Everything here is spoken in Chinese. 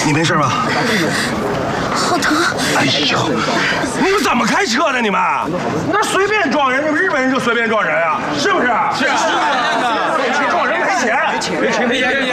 你没事吧？ 好疼！ 哎呦，你们怎么开车的？你们那随便撞人，你们日本人就随便撞人啊？是不是？是啊。撞人赔钱，赔钱。